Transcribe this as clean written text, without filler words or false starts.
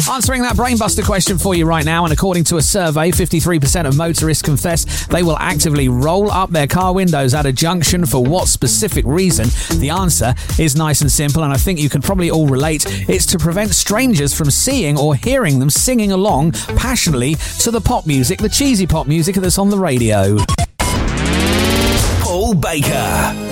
Answering that brainbuster question for you right now, and according to a survey, 53% of motorists confess they will actively roll up their car windows at a junction. For what specific reason? The answer is nice and simple, and I think you can probably all relate. It's to prevent strangers from seeing or hearing them singing along passionately to the pop music, the cheesy pop music that's on the radio. Paul Baker.